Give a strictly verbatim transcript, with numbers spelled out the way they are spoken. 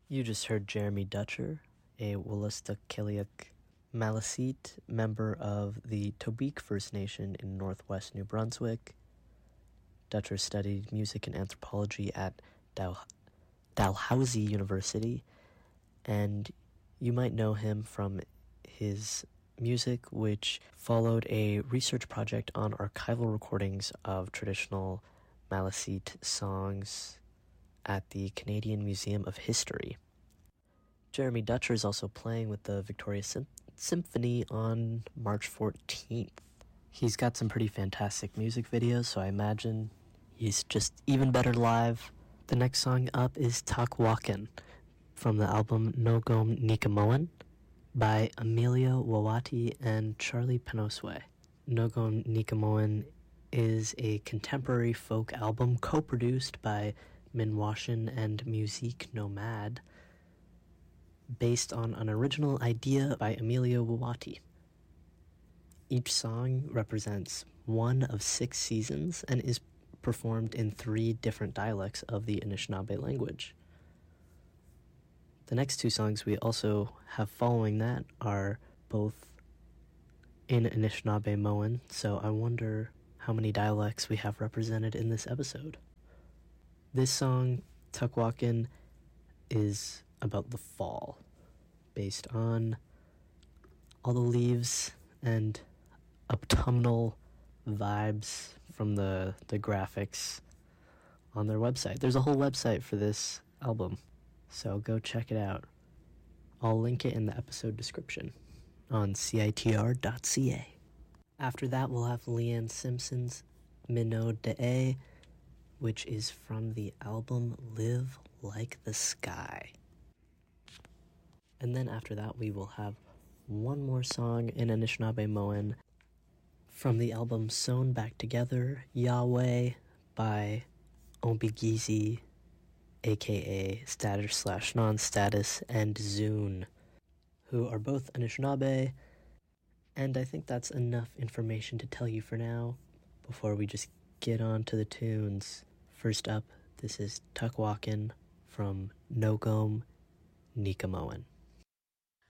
You just heard Jeremy Dutcher, a Wolastoqiyik Maliseet member of the Tobique First Nation in northwest New Brunswick. Dutcher studied music and anthropology at Dal- Dalhousie University, and you might know him from his music, which followed a research project on archival recordings of traditional Maliseet songs at the Canadian Museum of History. Jeremy Dutcher is also playing with the Victoria Sym- Symphony on March fourteenth. He's got some pretty fantastic music videos, so I imagine he's just even better live. The next song up is Takwakin from the album Nogom Nikamoan by Emilio Wawati and Charlie Penoswe. Nogom Nikamoan is a contemporary folk album co-produced by Minwashin and Musique Nomad, based on an original idea by Emilio Wawati. Each song represents one of six seasons and is performed in three different dialects of the Anishinaabe language. The next two songs we also have following that are both in Anishinaabe-Moan, so I wonder how many dialects we have represented in this episode. This song, Takwakin, is about the fall, based on all the leaves and autumnal vibes from the, the graphics on their website. There's a whole website for this album, so go check it out. I'll link it in the episode description on C I T R dot C A. After that, we'll have Leanne Simpson's Minot De'e, which is from the album Live Like the Sky. And then after that, we will have one more song in Anishinaabe-Moan from the album Sewn Back Together, Yahweh, by Ombigizi, aka Status slash Non-Status, and Zune, who are both Anishinaabe, and I think that's enough information to tell you for now, before we just get on to the tunes. First up, this is Takwakin from Nogom Nikamoan.